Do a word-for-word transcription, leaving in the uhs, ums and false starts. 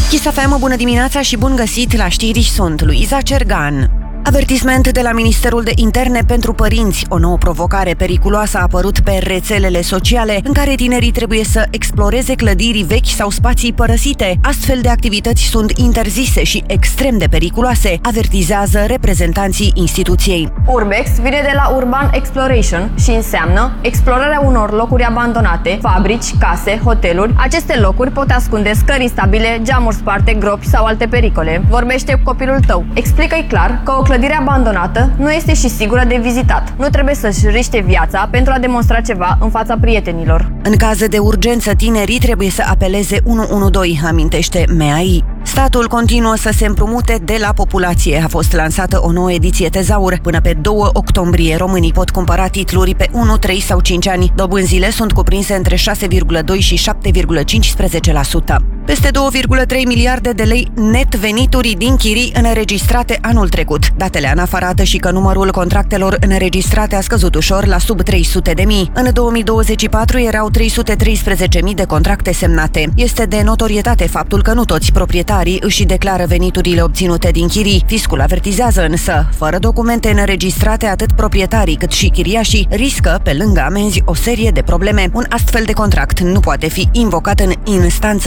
Kiss F M, bună dimineața și bun găsit la știri, sunt Luiza Cergan. Avertisment de la Ministerul de Interne pentru părinți. O nouă provocare periculoasă a apărut pe rețelele sociale, în care tinerii trebuie să exploreze clădiri vechi sau spații părăsite. Astfel de activități sunt interzise și extrem de periculoase, avertizează reprezentanții instituției. Urbex vine de la Urban Exploration și înseamnă explorarea unor locuri abandonate, fabrici, case, hoteluri. Aceste locuri pot ascunde scări instabile, geamuri sparte, gropi sau alte pericole. Vorbește cu copilul tău. Explică-i clar că o clădire abandonată nu este și sigură de vizitat. Nu trebuie să-și riște viața pentru a demonstra ceva în fața prietenilor. În caz de urgență, tinerii trebuie să apeleze unu unu doi, amintește M A I. Statul continuă să se împrumute de la populație. A fost lansată o nouă ediție Tezaur. Până pe doi octombrie, românii pot cumpăra titluri pe unu, trei sau cinci ani. Dobânzile sunt cuprinse între șase virgulă doi și șapte virgulă cincisprezece la sută. Peste două virgulă trei miliarde de lei net venituri din chirii înregistrate anul trecut. Datele ANAF arată și că numărul contractelor înregistrate a scăzut ușor la sub trei sute de mii. În două mii douăzeci și patru erau trei sute treisprezece mii de contracte semnate. Este de notorietate faptul că nu toți proprietarii își declară veniturile obținute din chirii. Fiscul avertizează însă, fără documente înregistrate, atât proprietarii cât și chiriașii riscă, pe lângă amenzi, o serie de probleme. Un astfel de contract nu poate fi invocat în instanță